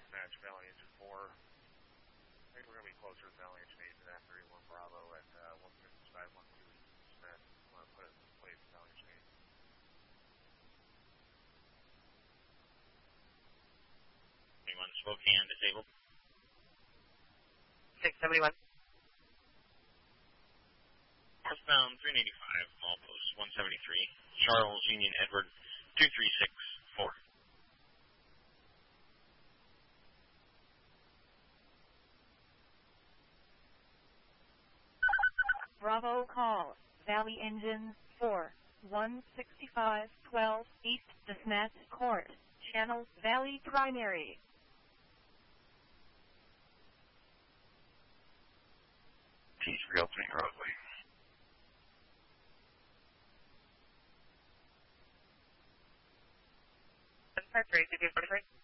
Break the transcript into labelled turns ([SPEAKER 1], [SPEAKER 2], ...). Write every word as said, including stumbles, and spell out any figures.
[SPEAKER 1] dispatch, Valley Engine four. I think we're going to be closer to Valley Engine eight than that thirty-one Bravo at uh, one fifty-five, one two dispatch. I'm going to put it in place, Valley Engine eight.
[SPEAKER 2] twenty-one Spokane disabled.
[SPEAKER 3] six seventy-one.
[SPEAKER 2] Northbound three eighty-five, mall post one seventy-three, Charles Union Edward two three six four.
[SPEAKER 4] Bravo call, Valley Engine four, one sixty-five, twelve, East Dispatch Court, Channel Valley Primary.
[SPEAKER 5] Peace reopening roadway.
[SPEAKER 3] Dispatch three, forty-three.